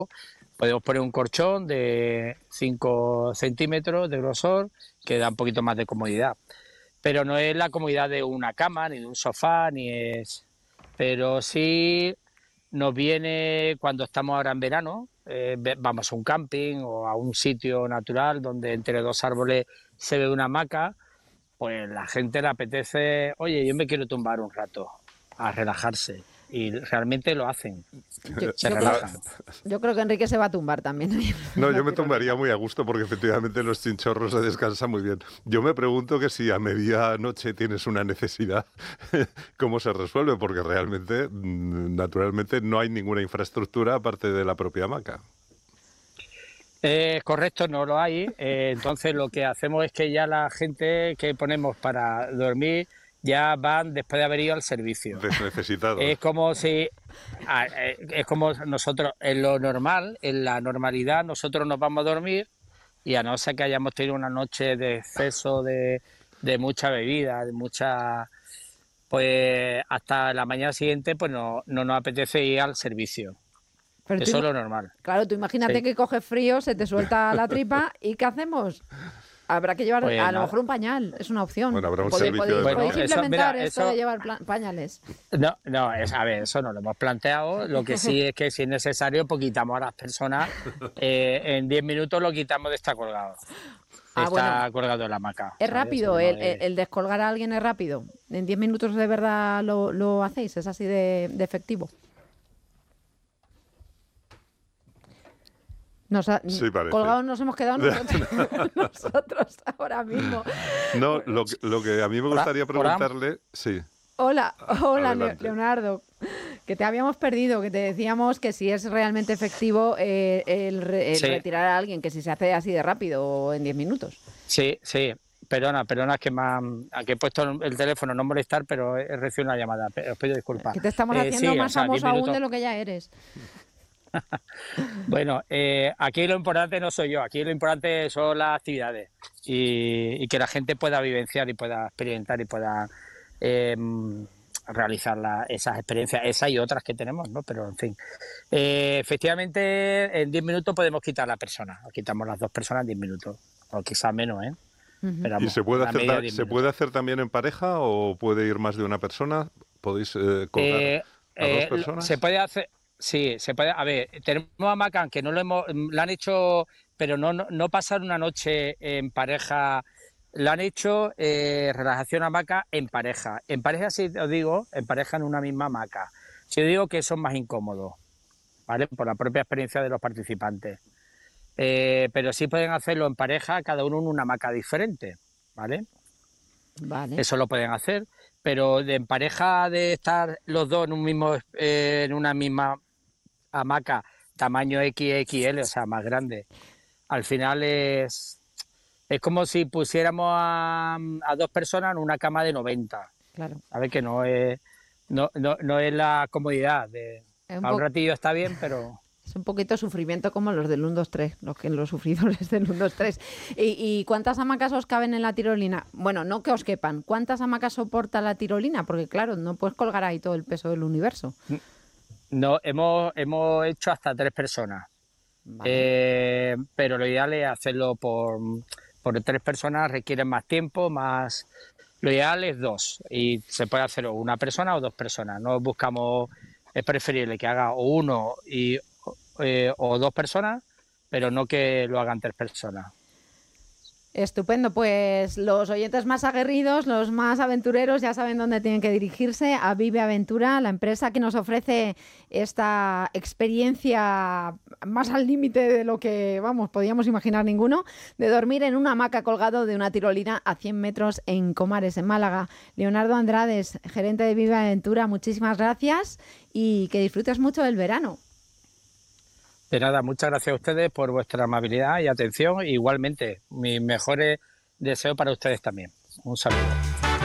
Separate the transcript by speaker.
Speaker 1: Podemos poner un colchón de 5 centímetros de grosor que da un poquito más de comodidad. Pero no es la comodidad de una cama, ni de un sofá, ni es... Pero sí nos viene cuando estamos ahora en verano, vamos a un camping o a un sitio natural donde entre dos árboles se ve una hamaca, pues la gente le apetece, oye, yo me quiero tumbar un rato a relajarse. Y realmente lo hacen,
Speaker 2: Yo,
Speaker 1: se
Speaker 2: yo creo,
Speaker 1: relajan.
Speaker 2: yo creo que Enrique se va a tumbar también.
Speaker 3: No,
Speaker 2: La
Speaker 3: yo me
Speaker 2: tirolina.
Speaker 3: tumbaría muy a gusto porque efectivamente los chinchorros se descansan muy bien. Yo me pregunto que si a medianoche tienes una necesidad, ¿cómo se resuelve? Porque realmente, naturalmente, no hay ninguna infraestructura aparte de la propia hamaca.
Speaker 1: Correcto, no lo hay. Entonces lo que hacemos es que ya la gente que ponemos para dormir ya van después de haber ido al servicio.
Speaker 3: Necesitados.
Speaker 1: Es como si, es como nosotros, en lo normal, en la normalidad, nosotros nos vamos a dormir y a no ser que hayamos tenido una noche de exceso de mucha bebida, de mucha, pues hasta la mañana siguiente pues no nos apetece ir al servicio.
Speaker 2: Pero
Speaker 1: Eso es lo normal.
Speaker 2: claro, tú imagínate
Speaker 1: Sí.
Speaker 2: que coges frío, se te suelta la tripa y ¿qué hacemos? Habrá que llevar
Speaker 1: Pues
Speaker 2: a lo
Speaker 1: nada.
Speaker 2: mejor un pañal, es una opción.
Speaker 3: Bueno, habrá un
Speaker 2: Podéis,
Speaker 3: servicio de
Speaker 2: podéis- podéis
Speaker 1: Bueno, eso,
Speaker 2: implementar
Speaker 1: mira,
Speaker 2: esto
Speaker 1: eso-
Speaker 2: de llevar pañales.
Speaker 1: No, a ver, eso no lo hemos planteado. Lo que sí es que si es necesario, pues quitamos a las personas. En 10 minutos lo quitamos de estar colgado.
Speaker 2: Ah,
Speaker 1: Está
Speaker 2: bueno.
Speaker 1: colgado en la hamaca.
Speaker 2: Es
Speaker 1: ¿sabes?
Speaker 2: rápido,
Speaker 1: No
Speaker 2: el descolgar a alguien es rápido. En 10 minutos de verdad lo hacéis, es así de efectivo.
Speaker 3: Sí, parece.
Speaker 2: Colgados nos hemos quedado nosotros ahora mismo.
Speaker 3: No, lo que a mí me gustaría preguntarle, sí.
Speaker 2: Hola,
Speaker 3: Adelante.
Speaker 2: Leonardo, que te habíamos perdido, que te decíamos que si es realmente efectivo el
Speaker 1: Sí.
Speaker 2: retirar a alguien, que si se hace así de rápido o en 10 minutos.
Speaker 1: Sí. Perdona, es que he puesto el teléfono, no molestar, pero he recibido una llamada. Os pido disculpas.
Speaker 2: Que te estamos haciendo
Speaker 1: Sí,
Speaker 2: más
Speaker 1: o sea, 10
Speaker 2: famoso aún
Speaker 1: minutos.
Speaker 2: de lo que ya eres.
Speaker 1: Bueno, aquí lo importante no soy yo, aquí lo importante son las actividades y que la gente pueda vivenciar y pueda experimentar y pueda realizar esas experiencias, esas y otras que tenemos, ¿no? Pero en fin, efectivamente en 10 minutos podemos quitar a la persona, o quitamos las dos personas en 10 minutos, o quizás menos, ¿eh?
Speaker 2: Ujú.
Speaker 1: Pero
Speaker 3: ¿Y
Speaker 1: vamos,
Speaker 3: se puede
Speaker 1: la
Speaker 3: hacer,
Speaker 1: media 10
Speaker 3: se
Speaker 1: minutos.
Speaker 3: puede hacer también en pareja o puede ir más de una persona? ¿Podéis colgar
Speaker 1: Eh,
Speaker 3: a dos
Speaker 1: eh,
Speaker 3: personas?
Speaker 1: se puede hacer, sí, se puede. A ver, tenemos a Macan que no la han hecho, pero no pasar una noche en pareja. La han hecho relajación hamaca en pareja. En pareja, sí os digo, en pareja en una misma hamaca. Si os digo que son más incómodos, ¿vale? Por la propia experiencia de los participantes. Pero sí pueden hacerlo en pareja, cada uno en una hamaca diferente, ¿vale?
Speaker 2: Vale.
Speaker 1: Eso lo pueden hacer, pero en pareja de estar los dos en un mismo, en una misma hamaca, tamaño XXL, o sea, más grande, al final es como si pusiéramos a dos personas en una cama de 90,
Speaker 2: Claro.
Speaker 1: ¿sabes? Que no es la comodidad.
Speaker 2: Es un
Speaker 1: A un
Speaker 2: poco-
Speaker 1: ratillo está bien, pero...
Speaker 2: Es un poquito sufrimiento como los del 1, 2, 3, los sufridores del 1, 2, 3. ¿Y cuántas hamacas os caben en la tirolina? Bueno, no que os quepan. ¿Cuántas hamacas soporta la tirolina? Porque claro, no puedes colgar ahí todo el peso del universo.
Speaker 1: No, hemos hecho hasta 3 personas.
Speaker 2: Vale.
Speaker 1: Pero lo ideal es hacerlo por 3 personas, requiere más tiempo, más... Lo ideal es 2 y se puede hacer o una persona o 2 personas. No buscamos, es preferible que haga o uno o 2 personas, pero no que lo hagan 3 personas.
Speaker 2: Estupendo, pues los oyentes más aguerridos, los más aventureros ya saben dónde tienen que dirigirse, a Vive Aventura, la empresa que nos ofrece esta experiencia más al límite de lo que, vamos, podíamos imaginar ninguno, de dormir en una hamaca colgado de una tirolina a 100 metros en Comares, en Málaga. Leonardo Andrades, gerente de Vive Aventura, muchísimas gracias y que disfrutes mucho del verano.
Speaker 1: De nada, muchas gracias a ustedes por vuestra amabilidad y atención. Igualmente, mis mejores deseos para ustedes también. Un saludo.